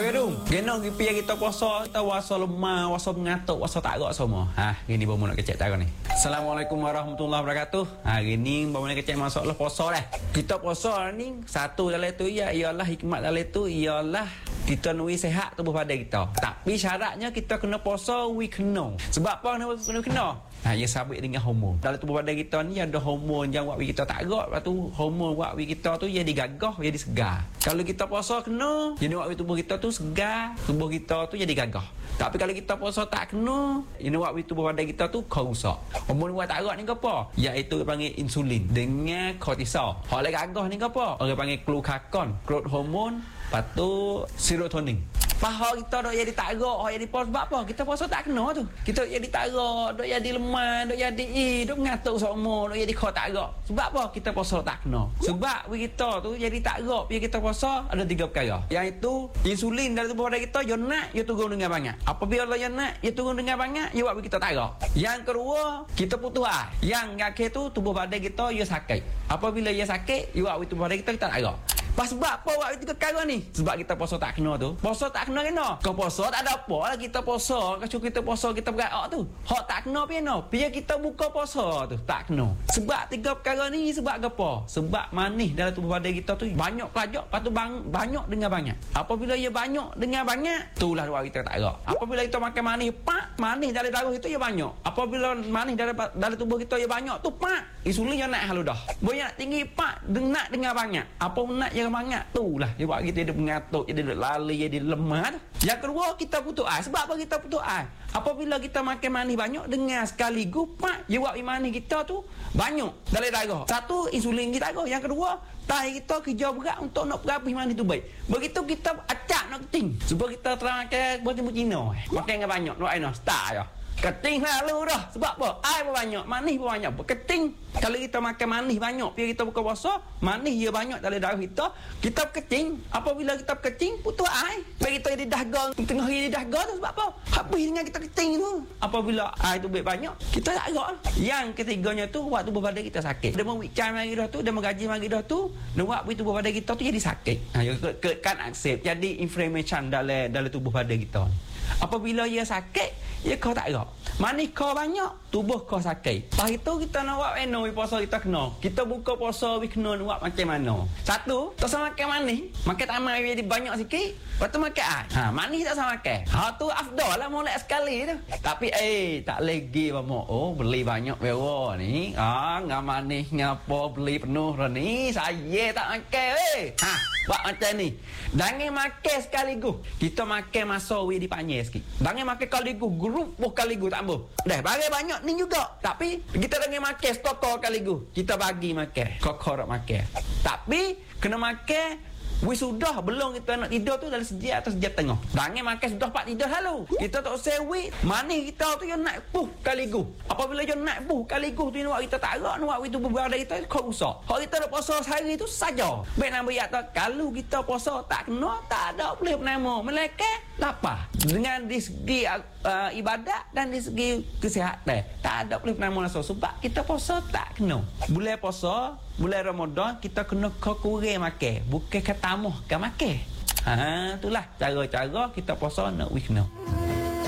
dong. Kena pergi kita puasa, kita puasa lemah, puasa mengatuk, puasa tak gerak semua. Gini baru nak kecek cara ni. Assalamualaikum warahmatullahi wabarakatuh. Hari ni baru nak kecek masalah puasa dah. Kita puasa ni satu dalam tu ialah hikmat dalam tu ialah kita nak sihat tubuh badan kita. Tapi syaratnya kita kena puasa kena. Sebab apa kena? Ia sabit dengan hormon. Dalam tubuh badan kita ni ada hormon yang buat kita tak gerak. Lepas tu hormon buat kita tu jadi gagah, jadi segar. Kalau kita puasa kena, jadi buat tubuh kita tu segar, tubuh kita tu jadi gagah. Tapi kalau kita puasa tak kena, ini buat tubuh badan kita tu rosak. Hormon buat tak gerak ni apa? Iaitu panggil insulin dengan kortisol. Hak lagi gagah ni apa? Orang panggil glucagon, growth hormone, lepas tu serotonin. Paha kita dok jadi tak gerak, jadi puasa sebab apa? Kita puasa tak kena tu. Kita jadi tak gerak, dok jadi lemah, dok jadi dok ngatuk semua, dok jadi kau tak gerak. Sebab apa? Kita puasa tak kena. Sebab kita tu jadi tak gerak, bila kita puasa ada 3 perkara. Iaitu insulin dalam tubuh badan kita, dia nak, dia turun dengan banyak. Apabila dia nak, dia turun dengan banyak, dia buat kita tak gerak. Yang kedua, kita putus air. Yang akhir tu tubuh badan kita dia sakit. Apabila dia sakit, dia buat tubuh badan kita tak gerak. Sebab apa buat tiga perkara ni? Sebab kita puasa tak kena tu. Puasa tak kena kena. Kau puasa tak ada apa lah kita puasa. Kalau kita puasa kita berat tu. Hak tak kena piano. Biar kita buka puasa tu tak kena. Sebab 3 perkara ni sebab apa? Sebab manis dalam tubuh badan kita tu banyak pelajak, lepas tu banyak dengan banyak. Apabila ia banyak dengan banyak, itulah buat kita tak gerak. Apabila kita makan manis, manis dalam darah kita ia banyak. Apabila manis dalam tubuh kita ia banyak tu insulin yang naik halu dah. Banyak tinggi nak dengan banyak. Apa nak yang banyak tu lah dia buat kita dia mengatuk, dia lali, dia lemah tu. Yang kedua kita putus air. Sebab apa kita putus air? Apabila kita makan manis banyak dengan sekaligus dia buat manis kita tu banyak dalam darah. Satu, insulin kita ada. Yang kedua, tahi kita kerja berat untuk nak perhabis manis tu baik. Begitu kita acak nak keting. Sebab kita terang makan buat timun Cina. Makan dengan banyak nak air start je. Keting lalu dah. Sebab apa? Air pun banyak, manis pun banyak. Keting. Kalau kita makan manis banyak, bila kita buka puasa, manis dia banyak dalam darah kita, kita keting. Apabila kita keting, putus air. Bila kita jadi dahaga, tengah jadi dahaga tu sebab apa? Habis dengan kita keting tu. Apabila air tu banyak, kita tak gerak. Yang ketiganya tu, buat tubuh badan kita sakit. Dia mewicai mari dah tu, dia menggaji mari dah tu, dia buat tubuh badan kita tu jadi sakit. Kan aksep. Jadi inflammation dalam tubuh badan kita. Apabila ia sakit, ia kau tak gerak. Manis kau banyak, tubuh kau sakit. Lepas itu kita nak buat puasa kita kena. Kita buka puasa kena buat macam mana? Satu, tak sama makan manis. Makan tamai jadi banyak sikit. Lepas tu makan air. Manis tak sama makan. Tu afdal lah molek sekali tu. Tapi tak lagi bapak. Oh, beli banyak bewa ni. Ngah manis ngapa beli penuh dah ni. Saya tak makan buat macam ni. Jangan makan sekaligus. Kita makan masa di panjang sikit. Jangan makan sekaligus. Grup pun sekaligus tak boleh. Dah, bagi banyak ni juga. Tapi kita jangan makan stokor sekaligus. Kita bagi makan. Kokor makan. Tapi kena makan sudah belum kita nak tidur tu dalam sejam atau sejam tengah. Jangan makan sudah pak tidur lalu. Kita tak sewi. Manis kita tu yang nak puh sekaligus. Apabila dia nak puh sekaligus tu nak kita tak gerak, nak itu beberapa kita kau rusak. Kalau kita nak puasa sehari tu saja. Baik nama ya tak kalau kita puasa tak kena, tak ada boleh nama. Melainkan apa? Dengan di segi ibadat dan di segi kesihatan. Tak ada boleh nama langsung sebab kita puasa tak kena. Bulan puasa, bulan Ramadan kita kena kurang makan. Bukan kata amuh kan makan. Itulah cara-cara kita puasa nak kena.